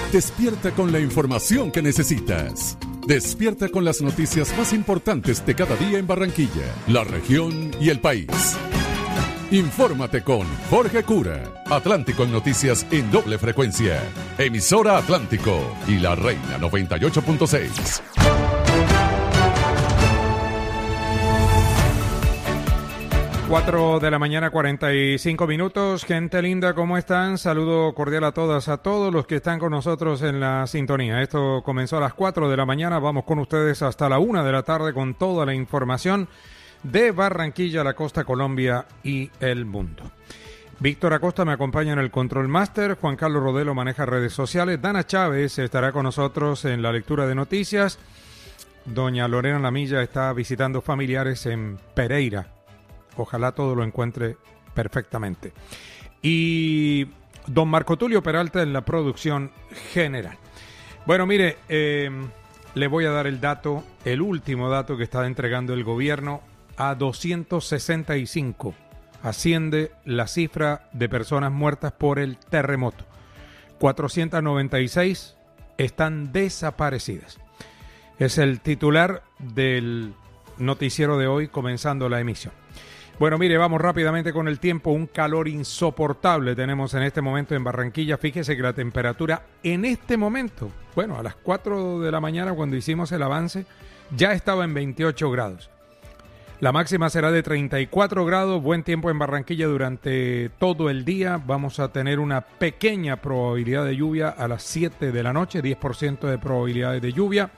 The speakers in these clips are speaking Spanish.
Despierta con la información que necesitas. Despierta con las noticias más importantes de cada día en Barranquilla, la región y el país. Infórmate con Jorge Cura. Atlántico en noticias en doble frecuencia. Emisora Atlántico y La Reina 98.6. 4 de la mañana, 45 minutos. Gente linda, ¿cómo están? Saludo cordial a todas, a todos los que están con nosotros en la sintonía. Esto comenzó a las 4 de la mañana. Vamos con ustedes hasta la 1 de la tarde con toda la información de Barranquilla, la costa, Colombia y el mundo. Víctor Acosta me acompaña en el Control Master. Juan Carlos Rodelo maneja redes sociales. Dana Chávez estará con nosotros en la lectura de noticias. Doña Lorena Lamilla está visitando familiares en Pereira. Ojalá todo lo encuentre perfectamente. Y don Marco Tulio Peralta en la producción general. Bueno, mire, le voy a dar el dato, el último dato que está entregando el gobierno. A 265 asciende la cifra de personas muertas por el terremoto. 496 están desaparecidas. Es el titular del noticiero de hoy, comenzando la emisión. Bueno, mire, vamos rápidamente con el tiempo. Un calor insoportable tenemos en este momento en Barranquilla. Fíjese que la temperatura en este momento, bueno, a las 4 de la mañana cuando hicimos el avance, ya estaba en 28 grados. La máxima será de 34 grados. Buen tiempo en Barranquilla durante todo el día. Vamos a tener una pequeña probabilidad de lluvia a las 7 de la noche, 10% de probabilidades de lluvia.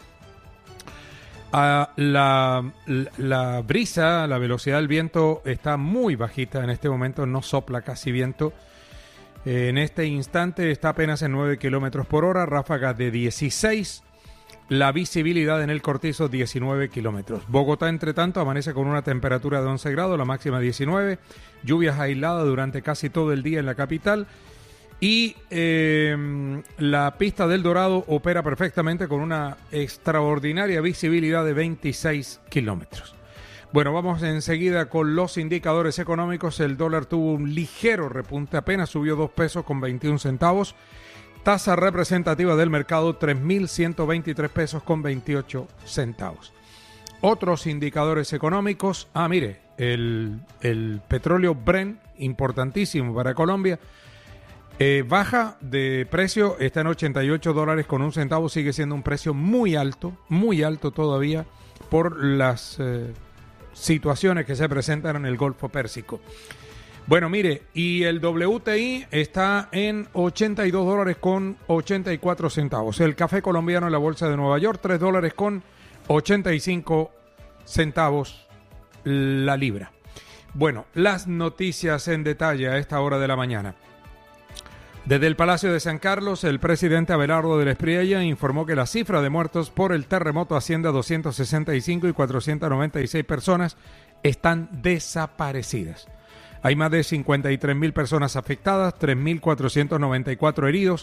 La brisa, la velocidad del viento está muy bajita en este momento, no sopla casi viento. En este instante está apenas en 9 kilómetros por hora, ráfagas de 16, la visibilidad en el Cortizo 19 kilómetros. Bogotá, entre tanto, amanece con una temperatura de 11 grados, la máxima 19, lluvias aisladas durante casi todo el día en la capital. Y la pista del Dorado opera perfectamente con una extraordinaria visibilidad de 26 kilómetros. Bueno, vamos enseguida con los indicadores económicos. El dólar tuvo un ligero repunte, apenas subió 2 pesos con 21 centavos. Tasa representativa del mercado, 3.123 pesos con 28 centavos. Otros indicadores económicos. Mire, el petróleo Brent, importantísimo para Colombia. Baja de precio, está en $88 con un centavo, sigue siendo un precio muy alto todavía por las situaciones que se presentan en el Golfo Pérsico. Bueno, mire, y el WTI está en $82 con 84 centavos. El café colombiano en la bolsa de Nueva York, $3 con 85 centavos la libra. Bueno, las noticias en detalle a esta hora de la mañana. Desde el Palacio de San Carlos, el presidente Abelardo del Espriella informó que la cifra de muertos por el terremoto asciende a 265 y 496 personas están desaparecidas. Hay más de 53.000 personas afectadas, 3.494 heridos,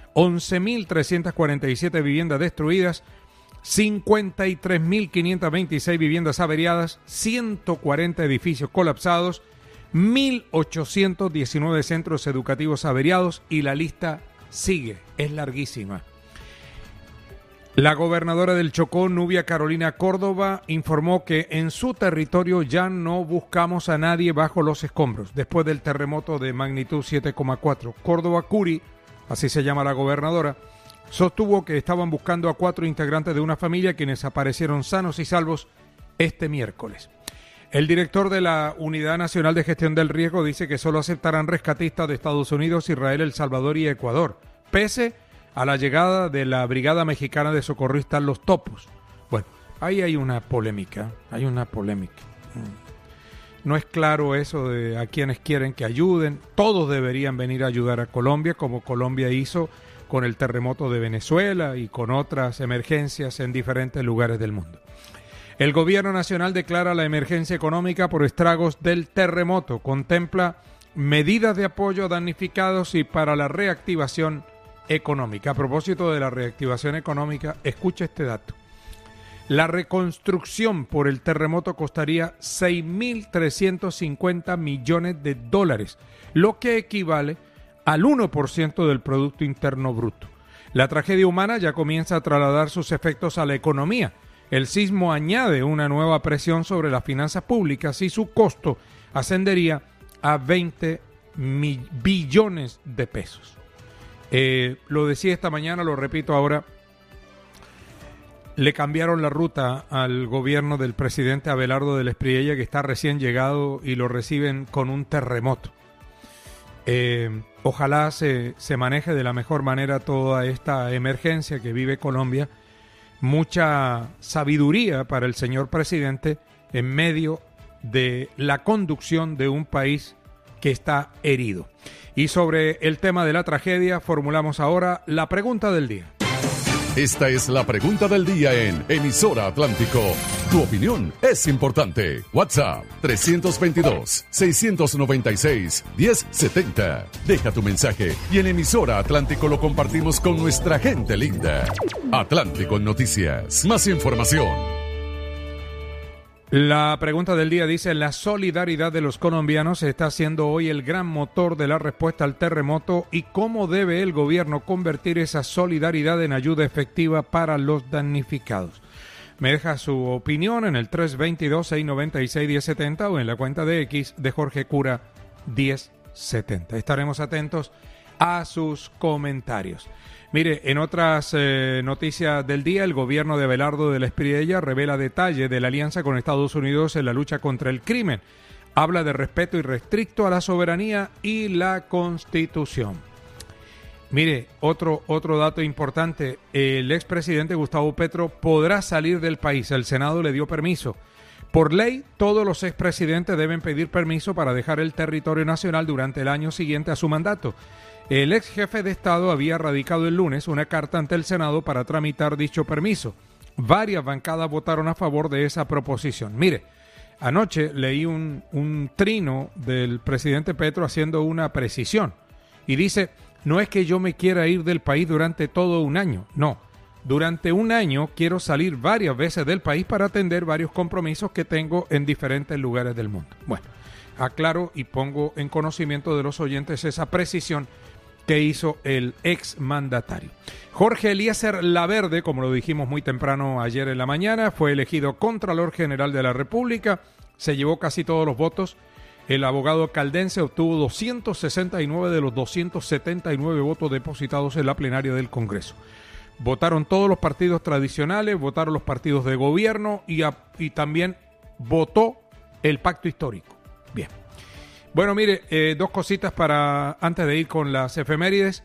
11.347 viviendas destruidas, 53.526 viviendas averiadas, 140 edificios colapsados, 1.819 centros educativos averiados y la lista sigue, es larguísima. La gobernadora del Chocó, Nubia Carolina Córdoba, informó que en su territorio ya no buscamos a nadie bajo los escombros después del terremoto de magnitud 7,4. Córdoba Curi, así se llama la gobernadora, sostuvo que estaban buscando a 4 integrantes de una familia quienes aparecieron sanos y salvos este miércoles. El director de la Unidad Nacional de Gestión del Riesgo dice que solo aceptarán rescatistas de Estados Unidos, Israel, El Salvador y Ecuador, pese a la llegada de la Brigada Mexicana de Socorristas Los Topos. Bueno, ahí hay una polémica. No es claro eso de a quienes quieren que ayuden. Todos deberían venir a ayudar a Colombia, como Colombia hizo con el terremoto de Venezuela y con otras emergencias en diferentes lugares del mundo. El gobierno nacional declara la emergencia económica por estragos del terremoto. Contempla medidas de apoyo a damnificados y para la reactivación económica. A propósito de la reactivación económica, escuche este dato. La reconstrucción por el terremoto costaría 6.350 millones de dólares, lo que equivale al 1% del Producto Interno Bruto. La tragedia humana ya comienza a trasladar sus efectos a la economía. El sismo añade una nueva presión sobre las finanzas públicas y su costo ascendería a 20 billones de pesos. Lo decía esta mañana, lo repito ahora. Le cambiaron la ruta al gobierno del presidente Abelardo del Espriella, que está recién llegado, y lo reciben con un terremoto. Ojalá se maneje de la mejor manera toda esta emergencia que vive Colombia. Mucha sabiduría para el señor presidente en medio de la conducción de un país que está herido. Y sobre el tema de la tragedia, formulamos ahora la pregunta del día. Esta es la pregunta del día en Emisora Atlántico. Tu opinión es importante. WhatsApp 322-696-1070. Deja tu mensaje y en Emisora Atlántico lo compartimos con nuestra gente linda. Atlántico Noticias. Más información. La pregunta del día dice: la solidaridad de los colombianos está siendo hoy el gran motor de la respuesta al terremoto, y cómo debe el gobierno convertir esa solidaridad en ayuda efectiva para los damnificados. Me deja su opinión en el 322-696-1070 o en la cuenta de X de Jorge Cura 1070. Estaremos atentos a sus comentarios. Mire, en otras noticias del día, el gobierno de Abelardo del Espriella revela detalles de la alianza con Estados Unidos en la lucha contra el crimen. Habla de respeto irrestricto a la soberanía y la Constitución. Mire, otro dato importante, el expresidente Gustavo Petro podrá salir del país. El Senado le dio permiso. Por ley, todos los expresidentes deben pedir permiso para dejar el territorio nacional durante el año siguiente a su mandato. El ex jefe de Estado había radicado el lunes una carta ante el Senado para tramitar dicho permiso. Varias bancadas votaron a favor de esa proposición. Mire, anoche leí un trino del presidente Petro haciendo una precisión y dice: no es que yo me quiera ir del país durante todo un año, no. Durante un año quiero salir varias veces del país para atender varios compromisos que tengo en diferentes lugares del mundo. Bueno, aclaro y pongo en conocimiento de los oyentes esa precisión que hizo el exmandatario. Jorge Eliezer Laverde, como lo dijimos muy temprano ayer en la mañana, fue elegido Contralor General de la República, se llevó casi todos los votos. El abogado caldense obtuvo 269 de los 279 votos depositados en la plenaria del Congreso. Votaron todos los partidos tradicionales, votaron los partidos de gobierno y también votó el pacto histórico. Bien. Bueno, mire, dos cositas para antes de ir con las efemérides.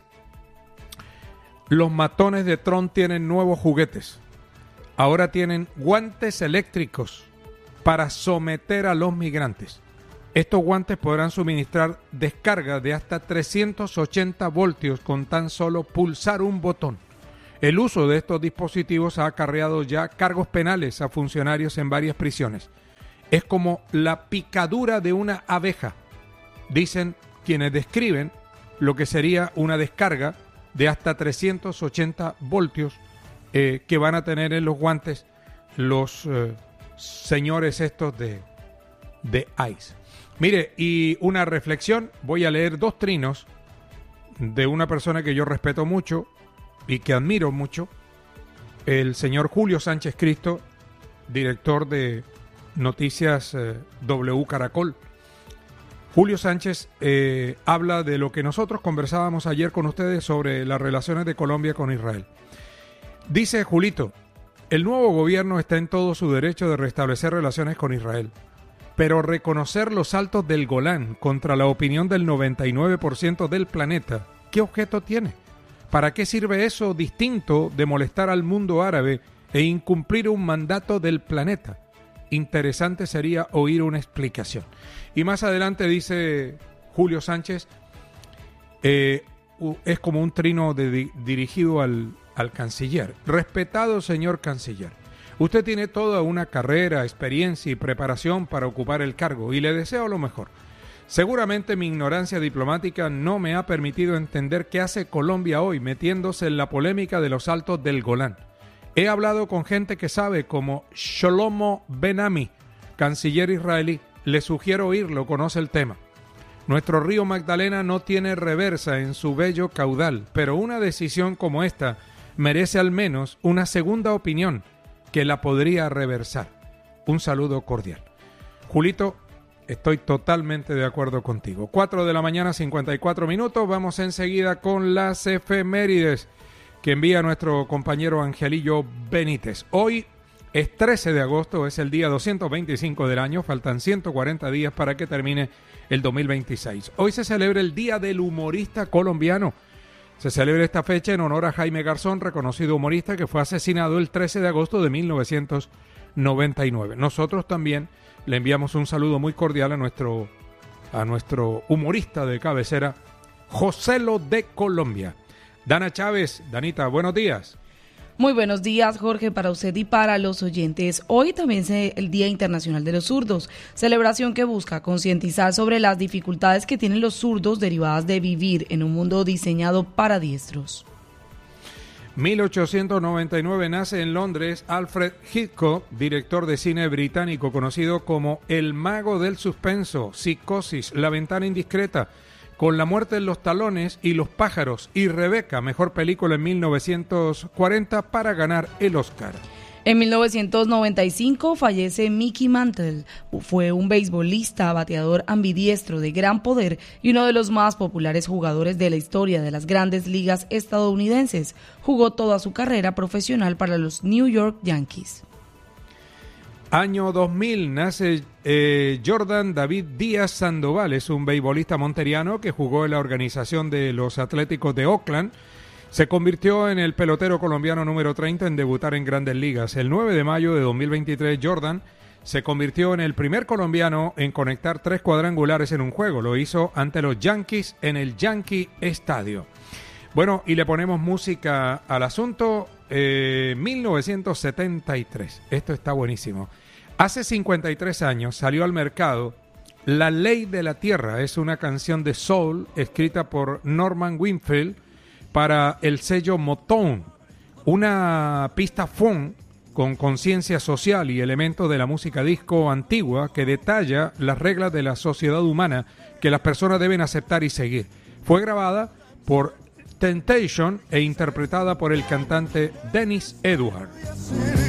Los matones de Trump tienen nuevos juguetes. Ahora tienen guantes eléctricos para someter a los migrantes. Estos guantes podrán suministrar descargas de hasta 380 voltios con tan solo pulsar un botón. El uso de estos dispositivos ha acarreado ya cargos penales a funcionarios en varias prisiones. Es como la picadura de una abeja, dicen quienes describen lo que sería una descarga de hasta 380 voltios que van a tener en los guantes los señores estos de ICE. Mire, y una reflexión, voy a leer dos trinos de una persona que yo respeto mucho y que admiro mucho, el señor Julio Sánchez Cristo, director de Noticias W Caracol. Julio Sánchez habla de lo que nosotros conversábamos ayer con ustedes sobre las relaciones de Colombia con Israel. Dice Julito: el nuevo gobierno está en todo su derecho de restablecer relaciones con Israel, pero reconocer los saltos del Golán contra la opinión del 99% del planeta, ¿qué objeto tiene? ¿Para qué sirve eso distinto de molestar al mundo árabe e incumplir un mandato del planeta? Interesante sería oír una explicación. Y más adelante dice Julio Sánchez, es como un trino dirigido al canciller. Respetado señor canciller, usted tiene toda una carrera, experiencia y preparación para ocupar el cargo y le deseo lo mejor. Seguramente mi ignorancia diplomática no me ha permitido entender qué hace Colombia hoy metiéndose en la polémica de los saltos del Golán. He hablado con gente que sabe, como Shlomo Ben-Ami, canciller israelí. Le sugiero oírlo, conoce el tema. Nuestro río Magdalena no tiene reversa en su bello caudal, pero una decisión como esta merece al menos una segunda opinión que la podría reversar. Un saludo cordial. Julito, estoy totalmente de acuerdo contigo. 4 de la mañana, 54 minutos. Vamos enseguida con las efemérides que envía nuestro compañero Angelillo Benítez. Hoy es 13 de agosto, es el día 225 del año. Faltan 140 días para que termine el 2026. Hoy se celebra el Día del Humorista Colombiano. Se celebra esta fecha en honor a Jaime Garzón, reconocido humorista que fue asesinado el 13 de agosto de 1999. Nosotros también le enviamos un saludo muy cordial a nuestro humorista de cabecera, Joselo de Colombia. Dana Chávez, Danita, buenos días. Muy buenos días, Jorge, para usted y para los oyentes. Hoy también es el Día Internacional de los Zurdos, celebración que busca concientizar sobre las dificultades que tienen los zurdos derivadas de vivir en un mundo diseñado para diestros. 1899 nace en Londres Alfred Hitchcock, director de cine británico conocido como el mago del suspenso, Psicosis, La ventana indiscreta, Con la muerte en los talones y Los pájaros y Rebeca, mejor película en 1940 para ganar el Oscar. En 1995 fallece Mickey Mantle. Fue un beisbolista, bateador ambidiestro de gran poder y uno de los más populares jugadores de la historia de las grandes ligas estadounidenses. Jugó toda su carrera profesional para los New York Yankees. Año 2000 nace Jordan David Díaz Sandoval, es un beisbolista monteriano que jugó en la organización de los Atléticos de Oakland. Se convirtió en el pelotero colombiano número 30 en debutar en Grandes Ligas. El 9 de mayo de 2023, Jordan se convirtió en el primer colombiano en conectar 3 cuadrangulares en un juego. Lo hizo ante los Yankees en el Yankee Stadium. Bueno, y le ponemos música al asunto. 1973. Esto está buenísimo. Hace 53 años salió al mercado La Ley de la Tierra. Es una canción de soul escrita por Norman Winfield para el sello Motown. Una pista funk con conciencia social y elementos de la música disco antigua que detalla las reglas de la sociedad humana que las personas deben aceptar y seguir. Fue grabada por Temptation e interpretada por el cantante Dennis Edward.